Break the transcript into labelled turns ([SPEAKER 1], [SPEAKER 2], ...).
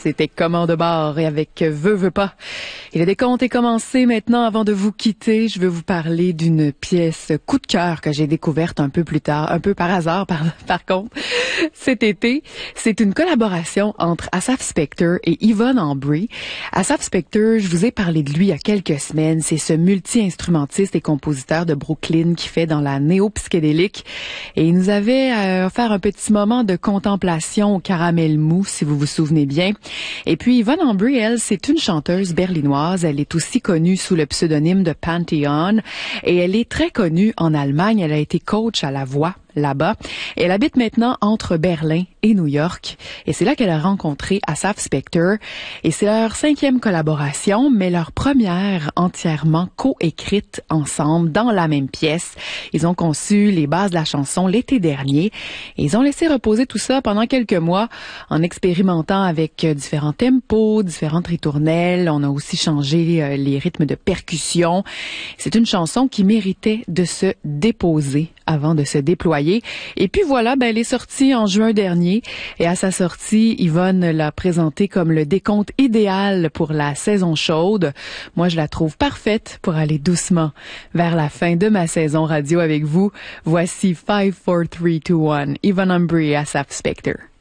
[SPEAKER 1] C'était Commande de bord et avec Veux pas. Et le décompte est commencé maintenant. Avant de vous quitter, je veux vous parler d'une pièce coup de cœur que j'ai découverte un peu plus tard, un peu par hasard par contre, cet été. C'est une collaboration entre Asaph Spector et Yvonne Ambry. Asaph Spector, je vous ai parlé de lui il y a quelques semaines. C'est ce multi-instrumentiste et compositeur de Brooklyn qui fait dans la néo-psychédélique. Et il nous avait offert un petit moment de contemplation au caramel mou, si vous vous souvenez bien. Et puis Yvonne Ambry, elle, c'est une chanteuse berlinoise. Elle est aussi connue sous le pseudonyme de Pantheon et elle est très connue en Allemagne. Elle a été coach à la voix là-bas. Et elle habite maintenant entre Berlin et New York. Et c'est là qu'elle a rencontré Asaph Spector. Et c'est leur 5e collaboration, mais leur première entièrement co-écrite ensemble dans la même pièce. Ils ont conçu les bases de la chanson l'été dernier. Et ils ont laissé reposer tout ça pendant quelques mois en expérimentant avec différents tempos, différentes ritournelles. On a aussi changé les rythmes de percussion. C'est une chanson qui méritait de se déposer avant de se déployer. Et puis voilà, elle est sortie en juin dernier et à sa sortie, Yvonne l'a présentée comme le décompte idéal pour la saison chaude. Moi, je la trouve parfaite pour aller doucement vers la fin de ma saison radio avec vous. Voici 5, 4, 3, 2, 1, Yvonne Ambry et Asaph Spector.